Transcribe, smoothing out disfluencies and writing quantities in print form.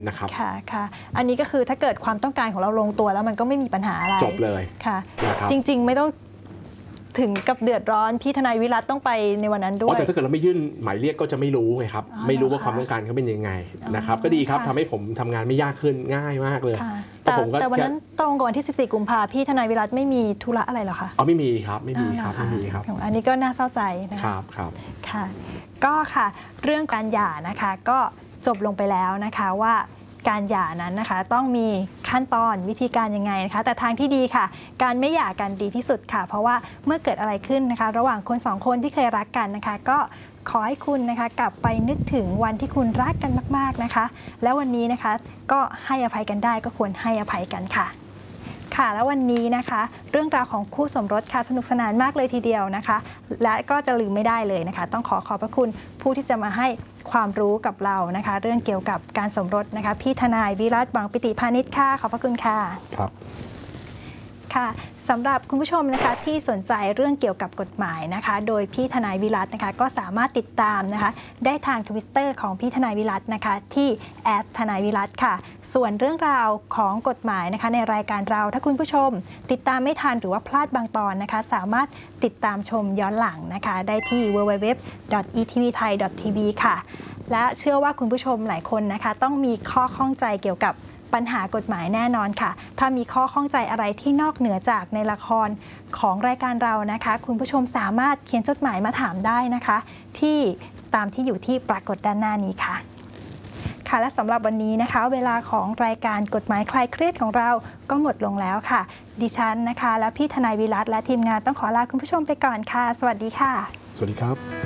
นะครับค่ะอันนี้ก็คือถ้าเกิดความต้องการของเราลงตัวแล้วมันก็ไม่มีปัญหาอะไรจบเลยค่ะจริงๆไม่ต้องถึงกับเดือดร้อนพี่ทนายวิรัติต้องไปในวันนั้นด้วยแต่ถ้าเกิดเราไม่ยื่นหมายเรียกก็จะไม่รู้ไงครับไม่รู้ว่าความต้องการเขาเป็นยังไงนะครับก็ดีครับทำให้ผมทำงานไม่ยากขึ้นง่ายมากเลยแต่วันนั้นตรงกับวันที่14 กุมภาพันธ์พี่ทนายวิรัติไม่มีธุระอะไรหรอคะไม่มีครับไม่มีครับอันนี้ก็น่าเศร้าใจนะครับค่ะก็ค่ะเรื่องการหย่านะคะก็จบลงไปแล้วนะคะว่าการหย่านั้นนะคะต้องมีขั้นตอนวิธีการยังไงนะคะแต่ทางที่ดีค่ะการไม่หย่ากันดีที่สุดค่ะเพราะว่าเมื่อเกิดอะไรขึ้นนะคะระหว่างคน2 คนที่เคยรักกันนะคะก็ขอให้คุณนะคะกลับไปนึกถึงวันที่คุณรักกันมากๆนะคะแล้ววันนี้นะคะก็ให้อภัยกันได้ก็ควรให้อภัยกันค่ะแล้ววันนี้นะคะเรื่องราวของคู่สมรสค่ะสนุกสนานมากเลยทีเดียวนะคะและก็จะลืมไม่ได้เลยนะคะต้องขอบพระคุณผู้ที่จะมาให้ความรู้กับเรานะคะเรื่องเกี่ยวกับการสมรสนะคะพี่ทนายวิรัติ หวังปิติพานิชค่ะขอบพระคุณค่ะค่ะสำหรับคุณผู้ชมนะคะที่สนใจเรื่องเกี่ยวกับกฎหมายนะคะโดยพี่ทนายวิรัตินะคะก็สามารถติดตามนะคะได้ทาง Twitter ของพี่ทนายวิรัตินะคะที่ทนายวิรัติค่ะส่วนเรื่องราวของกฎหมายนะคะในรายการเราถ้าคุณผู้ชมติดตามไม่ทันหรือว่าพลาดบางตอนนะคะสามารถติดตามชมย้อนหลังนะคะได้ที่ www.etvthai.tv ค่ะและเชื่อว่าคุณผู้ชมหลายคนนะคะต้องมีข้อข้องใจเกี่ยวกับปัญหากฎหมายแน่นอนค่ะถ้ามีข้อข้องใจอะไรที่นอกเหนือจากในละครของรายการเรานะคะคุณผู้ชมสามารถเขียนจดหมายมาถามได้นะคะที่ตามที่อยู่ที่ปรากฏด้านหน้านี้ค่ะและสำหรับวันนี้นะคะเวลาของรายการกฎหมายคลายเครียดของเราก็หมดลงแล้วค่ะดิฉันนะคะและพี่ทนายวิรัติและทีมงานต้องขอลาคุณผู้ชมไปก่อนค่ะสวัสดีค่ะสวัสดีครับ